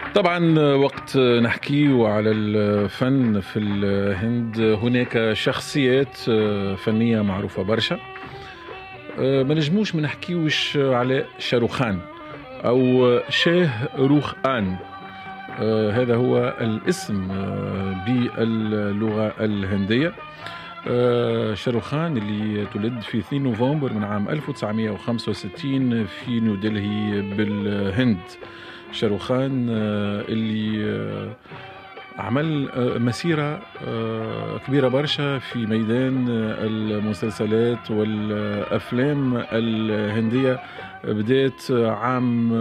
طبعا وقت نحكي على الفن في الهند هناك شخصيات فنية معروفة برشا. ما نجموش ما نحكيوش على شاروخان أو شاه روخ آن. هذا هو الاسم باللغة الهندية. شاروخان اللي تولد في 2 نوفمبر من عام 1965 في نيودلهي بالهند. شاروخان اللي عمل مسيرة كبيرة برشا في ميدان المسلسلات والأفلام الهندية. بدأت عام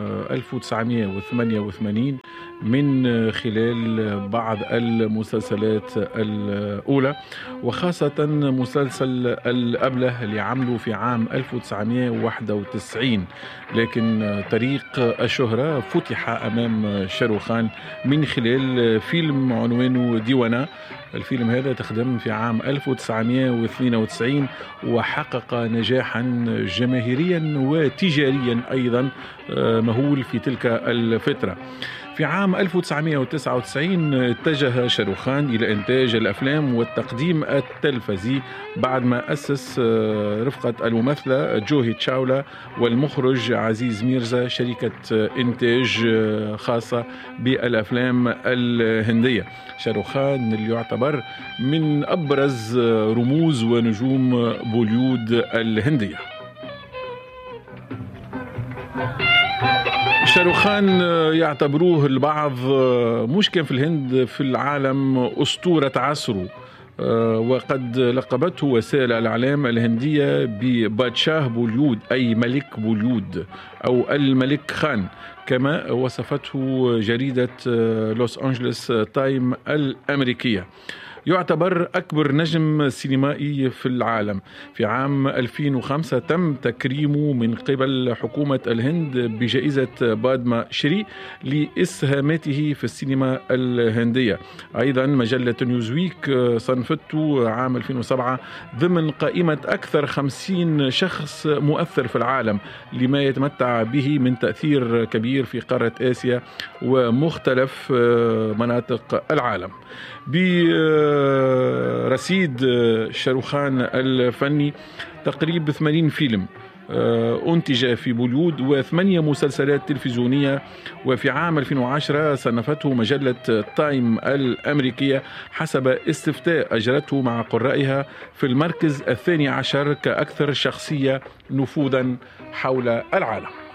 1988 من خلال بعض المسلسلات الأولى، وخاصة مسلسل الأبله اللي عمله في عام 1991. لكن طريق الشهرة فتح أمام شاروخان من خلال فيلم عنوانه ديوانا. الفيلم هذا تقدم في عام 1992 وحقق نجاحا جماهيريا وتجاريا أيضا مهول في تلك الفترة. في عام 1999 اتجه شاروخان إلى إنتاج الأفلام والتقديم التلفزي بعد ما أسس رفقة الممثلة جوهي تشاولا والمخرج عزيز ميرزا شركة إنتاج خاصة بالأفلام الهندية. شاروخان اللي يعتبر من أبرز رموز ونجوم بوليود الهندية. شاروخان يعتبروه البعض مش كان في الهند، في العالم أسطورة عصره، وقد لقبته وسائل الإعلام الهندية ببادشاه بوليود أي ملك بوليود أو الملك خان، كما وصفته جريدة لوس أنجلوس تايم الأمريكية. يعتبر أكبر نجم سينمائي في العالم. في عام 2005 تم تكريمه من قبل حكومة الهند بجائزة بادما شري لإسهاماته في السينما الهندية. أيضا مجلة نيوزويك صنفته عام 2007 ضمن قائمة أكثر 50 شخص مؤثر في العالم لما يتمتع به من تأثير كبير في قارة آسيا ومختلف مناطق العالم. برصيد شاروخان الفني تقريبا 80 فيلم أنتج في بوليود و8 مسلسلات تلفزيونية. وفي عام 2010 صنفته مجلة تايم الأمريكية حسب استفتاء أجرته مع قرائها في المركز 12 كأكثر شخصية نفوذا حول العالم.